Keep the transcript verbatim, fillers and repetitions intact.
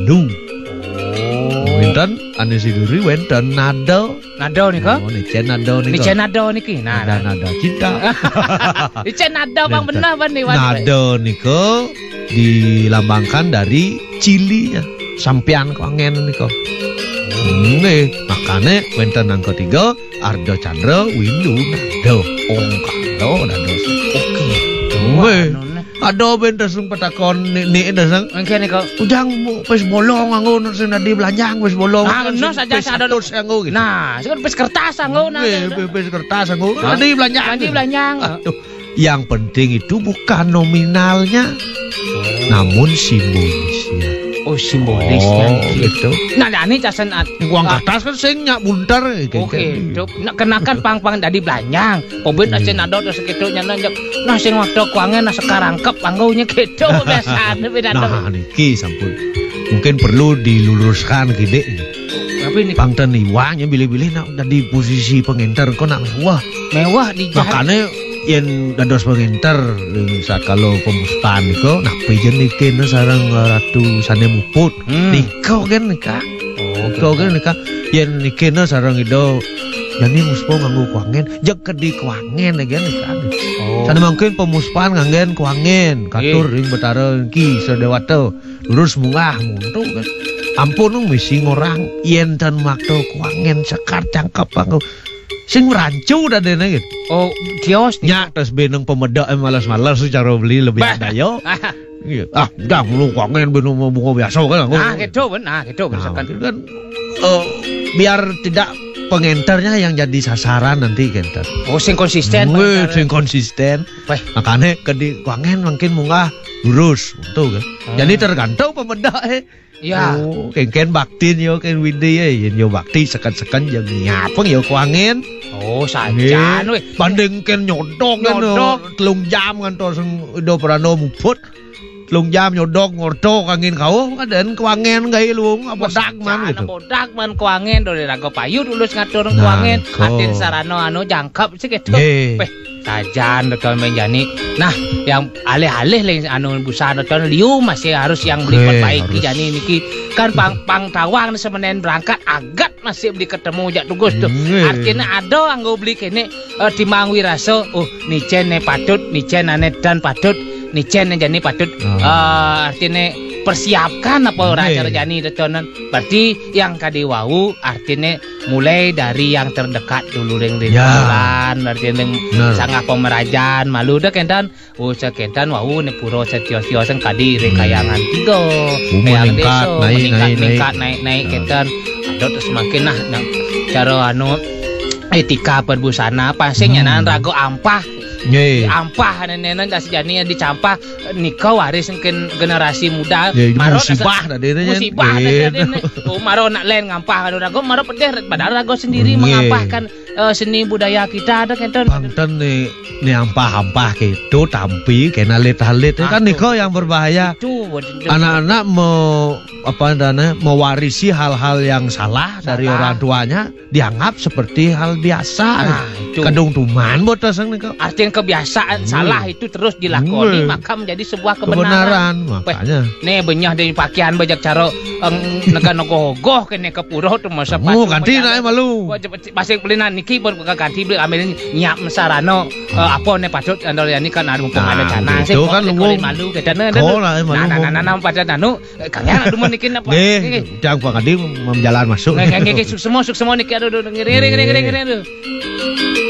windu. Wenten ane siduri wenten nado. Nado nika? Oh, nicen nado nika. Nicen nado niki. Nah, Nada nada cinta. nicen nado Bang bener Bang nih. Nado nika dilambangkan dari cilinya. Sampean kwangen nika. Nggih, makane wenten ang ketiga Arda Chandra windu nado. Ong kalo nado. Oke. Nggih. Ada benda sing petakon ni dasang. Engke nika. Ujang wis bolong nganggo sing nadi belanjang wis bolong. Nah, no saja ada terus nganggo gitu. Nah, sing pes kertas nganggo nah. Pes kertas nganggo. Nadi belanjang. Nadi belanjang. Yang penting itu bukan nominalnya, namun simbolisnya. Oh, simbolisnya oh, gitu. Nah, ini casan uang kertas kan sing nyak buntar gitu. Oke, nak kenakan pang-pang dari belanjang. Obet aja nado terus gitu nya nanjak. Nah, sing waktu kuangen nah sekarang kep anggaunya gitu biasa beda. Nah, niki sampun. Mungkin perlu diluruskan gede. Tapi ini pangten iwangnya bilih-bilih nak di posisi pengenter kok nak mewah. Mewah di makanya yen dados pengenter saat kalau pemuspan niko nak pijen niki sareng ratu sane muput hmm. niko kan nika oh niko kan nika yen niki sareng ido yani muspo nganggo kuangen jeung kedi kuangen gen nika oh sane mungkin pemuspan nganggen kuangen katur ring betara ki sedewata lurus munggah muntu kan ampun misi ngorang yen tan makto kuangen sekar cangkep anggo sing rancu dah dene gitu. Oh, kios nya terus beneng pemedak malas-malas cara beli lebih dayo. Iya. Ah, udah lu kangen beneng bunga biasa kan. Ah, gitu ben. Ah, gitu misalkan kan uh, biar tidak pengenternya yang jadi sasaran nanti kenter. Oh, sing konsisten. Wih, sing konsisten. Makanya kedi kangen mungkin munggah lurus tuh kan. Hmm. Jadi tergantung pemedak eh. Ya. Oh, ken-ken baktin yo ken windi ye yo bakti sekan-sekan jeung nyapeng yo kuangen. Oh, sajan we. Banding ken nyodok kan telung jam kan to sing do prano muput. Telung jam nyodok ngorto kangin kau kaden kuangen gae luung apa dak man gitu. Bodak man kuangen do raga payu tulus ngatur kuangen. Atin sarano anu jangkep sih gitu. Peh sajan betul menjani. Nah, yang alih-alih leng anu busana ton liu masih harus yang beli perbaiki jani niki kan pang pang tawang semenen berangkat agat masih beli ketemu jak tugas tuh. Artinya ada anggo beli kene uh, timang wiraso. Oh, nicen ne patut, nicen ane dan patut, nicen jani patut. Oh. Uh, artinya persiapkan apa ora cara jani detonan. Berarti yang kadi wau artinya mulai dari yang terdekat dulu ring ring bulan artinya sangat pemerajan malu dah kentan oh sekentan wau ne puro setio-tio sang kadi ring kayangan tiga kayangan deso meningkat meningkat naik naik kentan ada terus semakin nah cara anu etika berbusana pasingnya nan rago ampah Ye. Ampah nenek dah sejani dicampah nikah waris mungkin generasi muda maro musibah dah dia musibah dah dia oh maro nak lain ngampah kan rago maro pedeh padahal rago sendiri mengampahkan uh, seni budaya kita ada kenton panten nih nih ampah-ampah gitu tampi kena lit-lit kan nikah yang berbahaya anak-anak mau apa dana mewarisi hal-hal yang salah, salah dari orang tuanya dianggap seperti hal biasa nah, kadung tuman buat tasang nikah artinya kebiasaan hmm. salah itu terus dilakoni hmm. maka menjadi sebuah kebenaran, kebenaran makanya nih benyah dari pakaian bajak caro nega nogoh-goh kene ke puro tuh masa oh ganti naik malu pasang pelinan niki pun ganti beli ambil nyiap mesarano apa nih patut andal yani kan ada mumpung ada cana itu kan luwung malu kedana nah nah nah nah pada nanu kalian aduh menikin apa nih jangan Bang Adi menjalan masuk semua semua niki aduh ngiri ngiri ngiri ngiri